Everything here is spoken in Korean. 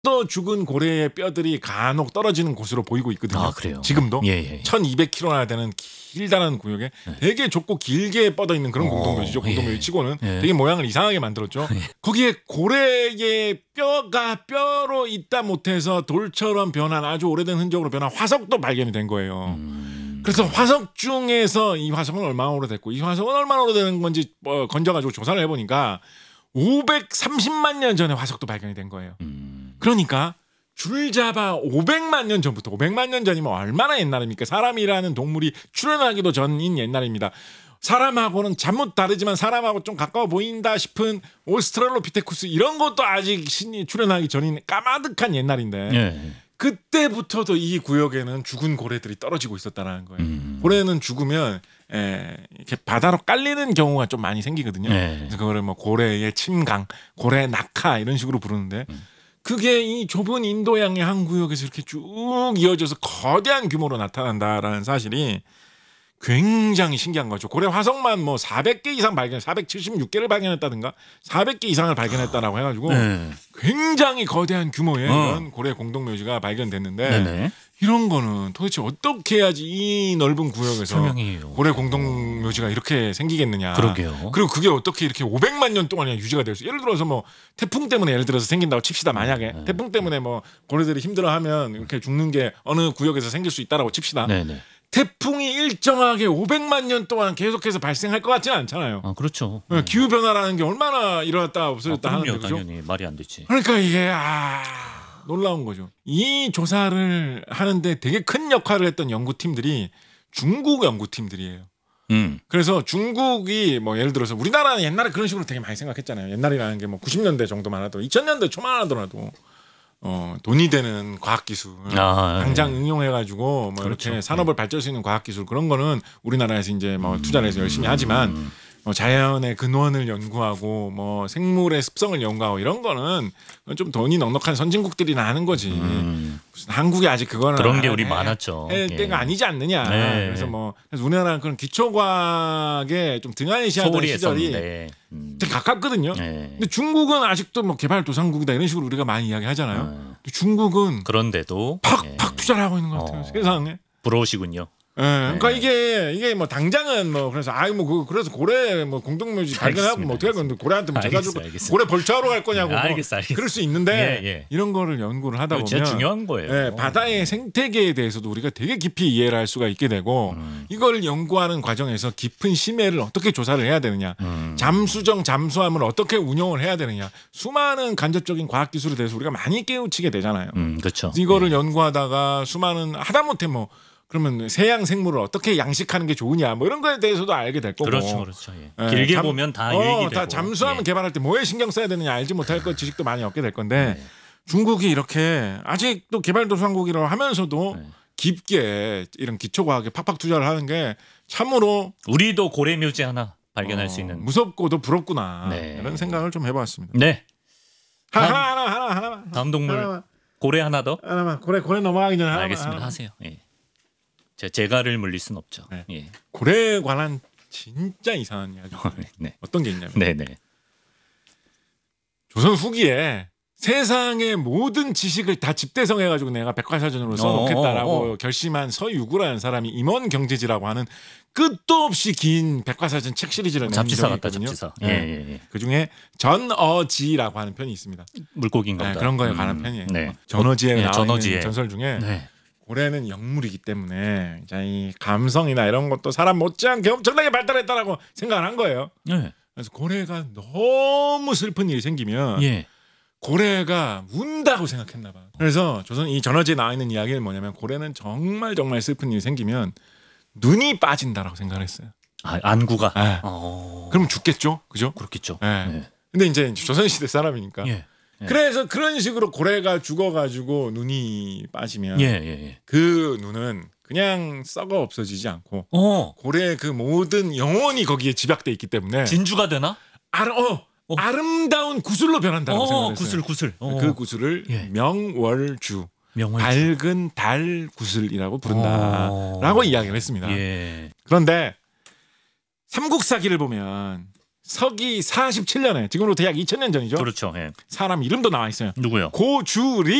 또 죽은 고래의 뼈들이 간혹 떨어지는 곳으로 보이고 있거든요. 아, 그래요? 지금도 예. 1200km나 되는 길다란 구역에 되게 좁고 길게 뻗어 있는 그런 공동묘지죠. 공동묘지 치고는 되게 모양을 이상하게 만들었죠. 거기에 고래의 뼈가 뼈로 있다 못해서 돌처럼 변한 아주 오래된 흔적으로 변한 화석도 발견이 된 거예요. 그래서 화석 중에서 이 화석은 얼마나 오래됐고 이 화석은 얼마나 오래된 건지 건져가지고 조사를 해보니까 530만 년 전에 화석도 발견이 된 거예요. 그러니까 줄잡아 500만 년 전부터 500만 년 전이면 얼마나 옛날입니까? 사람이라는 동물이 출현하기도 전인 옛날입니다. 사람하고는 잘못 다르지만 사람하고 좀 가까워 보인다 싶은 오스트랄로피테쿠스 이런 것도 아직 신이 출현하기 전인 까마득한 옛날인데 그때부터도 이 구역에는 죽은 고래들이 떨어지고 있었다는 거예요. 고래는 죽으면 이렇게 바다로 깔리는 경우가 좀 많이 생기거든요. 그래서 그거를 뭐 고래의 침강, 고래 낙하 이런 식으로 부르는데 그게 이 좁은 인도양의 한 구역에서 이렇게 쭉 이어져서 거대한 규모로 나타난다라는 사실이 굉장히 신기한 거죠. 고래 화석만 뭐 400개 이상 476개를 발견했다든가 400개 이상을 발견했다라고 해가지고 굉장히 거대한 규모의 이런 고래 공동묘지가 발견됐는데 이런 거는 도대체 어떻게 해야지 이 넓은 구역에서 고래 공동묘지가 이렇게 생기겠느냐. 그러게요. 그리고 그게 어떻게 이렇게 500만 년 동안 유지가 될 수. 예를 들어서 뭐 태풍 때문에 예를 들어서 생긴다고 칩시다. 만약에 태풍 때문에 뭐 고래들이 힘들어하면 이렇게 죽는 게 어느 구역에서 생길 수 있다라고 칩시다. 태풍이 일정하게 500만 년 동안 계속해서 발생할 것 같지는 않잖아요. 아, 그렇죠. 기후 변화라는 게 얼마나 일어났다 없어졌다 하는데 그죠? 당연히 말이 안 되지. 그러니까 이게 놀라운 거죠. 이 조사를 하는데 되게 큰 역할을 했던 연구팀들이 중국 연구팀들이에요. 그래서 중국이 뭐 예를 들어서 우리나라는 옛날에 그런 식으로 되게 많이 생각했잖아요. 옛날이라는 게 뭐 90년대 정도만 하더라도 2000년대 초만 하더라도 돈이 되는 과학기술 당장 응용해가지고 뭐 이렇게 산업을 발전할 수 있는 과학기술 그런 거는 우리나라에서 이제 뭐 투자를 해서 열심히 하지만 자연의 근원을 연구하고 뭐 생물의 습성을 연구하고 이런 거는 좀 돈이 넉넉한 선진국들이나 하는 거지. 무슨 한국이 아직 그거는 그런 게 우리 많았죠. 할 때가 아니지 않느냐. 그래서 우리나라는 그런 기초과학에 좀 등한시하던 시절이 되게 가깝거든요. 근데 중국은 아직도 뭐 개발도상국이다 이런 식으로 우리가 많이 이야기하잖아요. 근데 중국은 그런데도 팍팍 투자를 하고 있는 것 같아요. 세상에. 부러우시군요. 그러니까 이게 뭐 당장은 뭐 그래서 그래서 고래 뭐 공동묘지 발견하고 뭐 어떻게 할 건데 고래한테 뭐 제가 주고 고래 벌초하러 갈 거냐고 뭐 그럴 수 있는데 이런 거를 연구를 하다 보면 진짜 중요한 거예요. 바다의 생태계에 대해서도 우리가 되게 깊이 이해를 할 수가 있게 되고 이걸 연구하는 과정에서 깊은 심해를 어떻게 조사를 해야 되느냐, 잠수정 잠수함을 어떻게 운용을 해야 되느냐, 수많은 간접적인 과학 기술에 대해서 우리가 많이 깨우치게 되잖아요. 그렇죠. 이거를 연구하다가 수많은 하다못해 뭐 그러면 세양 생물을 어떻게 양식하는 게 좋으냐 뭐 이런 거에 대해서도 알게 될 거고. 그렇죠. 길게 보면 다 유익이 되고. 다 잠수함을 개발할 때 뭐에 신경 써야 되느냐 알지 못할 것 지식도 많이 얻게 될 건데 중국이 이렇게 아직도 개발도상국이라고 하면서도 깊게 이런 기초과학에 팍팍 투자를 하는 게 참으로 우리도 고래묘지 하나 발견할 수 있는 무섭고도 부럽구나 이런 생각을 좀 해봤습니다. 네. 하나만. 다음 동물 하나만. 고래 하나 더. 하나만 고래 넘어가기 전에 알겠습니다. 하나만. 하세요. 제가를 물릴 순 없죠. 고래에 관한 진짜 이상한 이야기. 어떤 게 있냐면 조선 후기에 세상의 모든 지식을 다 집대성해가지고 내가 백과사전으로 써놓겠다라고 결심한 서유구라는 사람이 임원경제지라고 하는 끝도 없이 긴 백과사전 책 시리즈를 낸 잡지사 적이 같다. 있거든요. 잡지사. 그중에 전어지라고 하는 편이 있습니다. 물고기인가 보다. 그런 거에 관한 편이에요. 전어지에 나와 있는 전설 중에 고래는 영물이기 때문에 이 감성이나 이런 것도 사람 못지않게 엄청나게 발달했다라고 생각을 한 거예요. 그래서 고래가 너무 슬픈 일이 생기면 고래가 운다고 생각했나 봐. 그래서 조선 이 전어지에 나와 있는 이야기는 뭐냐면 고래는 정말 슬픈 일이 생기면 눈이 빠진다라고 생각을 했어요. 안구가. 그럼 죽겠죠, 그죠? 그렇겠죠. 근데 이제 조선시대 사람이니까. 그래서 그런 식으로 고래가 죽어가지고 눈이 빠지면 그 눈은 그냥 썩어 없어지지 않고 고래의 그 모든 영혼이 거기에 집약돼 있기 때문에 진주가 되나? 아름다운 구슬로 변한다고 생각했어요. 구슬. 그 구슬을 명월주, 밝은 달 구슬이라고 부른다라고 이야기를 했습니다. 그런데 삼국사기를 보면 서기 47년에 지금으로부터 약 2000년 전이죠. 그렇죠. 예. 사람 이름도 나와 있어요. 누구요? 고주리.